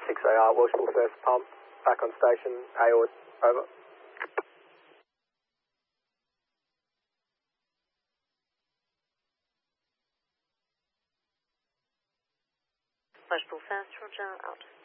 6AR, Welshpool first pump, back on station, AOR, over. Welshpool first, Roger, out.